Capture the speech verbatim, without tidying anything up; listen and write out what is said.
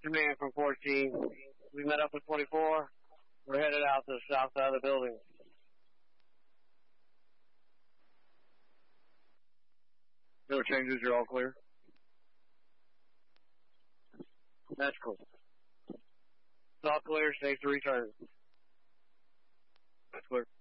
Command from fourteen. We met up with twenty-four. We're headed out to the south side of the building. No changes, you're all clear. That's cool. It's all clear, safe to return. That's clear.